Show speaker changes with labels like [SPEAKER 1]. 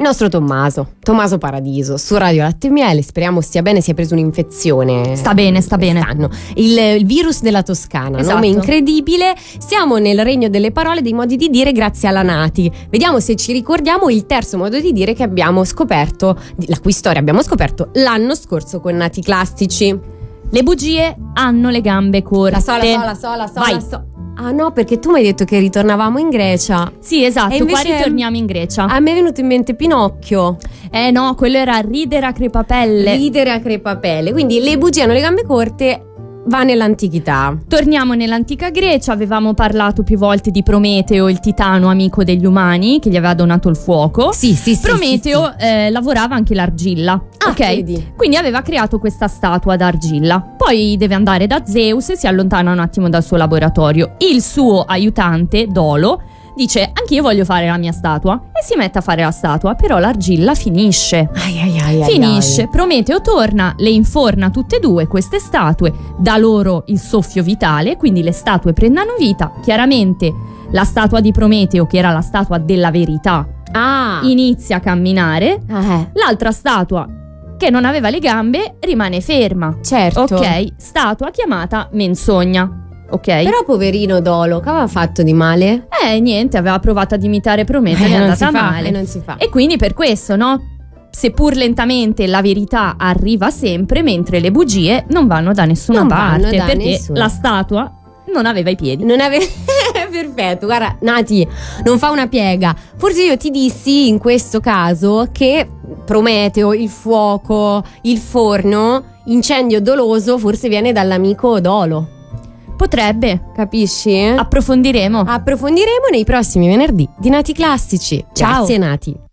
[SPEAKER 1] Il nostro Tommaso Paradiso, su Radio Latte e Miele, speriamo stia bene, si è preso un'infezione.
[SPEAKER 2] Sta bene.
[SPEAKER 1] Quest'anno. Il virus della Toscana,
[SPEAKER 2] Esatto.
[SPEAKER 1] Nome incredibile. Siamo nel regno delle parole, dei modi di dire grazie alla Nati. Vediamo se ci ricordiamo il terzo modo di dire che abbiamo scoperto, la cui storia abbiamo scoperto l'anno scorso con Nati Classici.
[SPEAKER 2] Le bugie hanno le gambe corte.
[SPEAKER 1] La
[SPEAKER 2] Vai.
[SPEAKER 1] Ah no, perché tu mi hai detto che ritornavamo in Grecia.
[SPEAKER 2] Sì, esatto,
[SPEAKER 1] E invece
[SPEAKER 2] qua ritorniamo in Grecia.
[SPEAKER 1] A me è venuto in mente Pinocchio.
[SPEAKER 2] No, quello era ridere a crepapelle.
[SPEAKER 1] Ridere a crepapelle. Quindi le bugie hanno le gambe corte, va nell'antichità.
[SPEAKER 2] Torniamo nell'antica Grecia, avevamo parlato più volte di Prometeo, il titano amico degli umani, che gli aveva donato il fuoco.
[SPEAKER 1] Sì.
[SPEAKER 2] Prometeo lavorava anche l'argilla, ok?
[SPEAKER 1] Vedi.
[SPEAKER 2] Quindi aveva creato questa statua d'argilla. Poi deve andare da Zeus e si allontana un attimo dal suo laboratorio. Il suo aiutante, Dolo, dice: anch'io voglio fare la mia statua, e si mette a fare la statua, però l'argilla finisce. Finisce. Prometeo torna, le inforna tutte e due queste statue, dà loro il soffio vitale, quindi le statue prendono vita. Chiaramente la statua di Prometeo, che era la statua della verità, inizia a camminare. L'altra statua, che non aveva le gambe, rimane ferma.
[SPEAKER 1] Certo.
[SPEAKER 2] Ok, statua chiamata Menzogna. Ok.
[SPEAKER 1] Però poverino Dolo, che aveva fatto di male?
[SPEAKER 2] Niente, aveva provato ad imitare Prometeo, gli è andata male.
[SPEAKER 1] Non si fa.
[SPEAKER 2] E quindi per questo, no? Seppur lentamente, la verità arriva sempre, mentre le bugie non vanno da nessuna parte, perché la statua non aveva i piedi.
[SPEAKER 1] Non aveva. Perfetto, guarda, Nati, non fa una piega. Forse io ti dissi in questo caso che Prometeo, il fuoco, il forno, incendio doloso, forse viene dall'amico Dolo.
[SPEAKER 2] Potrebbe.
[SPEAKER 1] Capisci?
[SPEAKER 2] Approfondiremo
[SPEAKER 1] Nei prossimi venerdì di Nati Classici.
[SPEAKER 2] Ciao.
[SPEAKER 1] Grazie Nati.